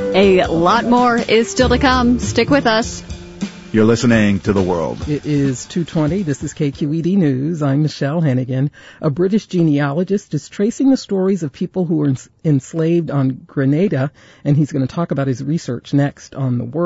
A lot more is still to come. Stick with us. You're listening to The World. It is 2:20. This is KQED News. I'm Michelle Hennigan. A British genealogist is tracing the stories of people who were enslaved on Grenada, and he's going to talk about his research next on The World.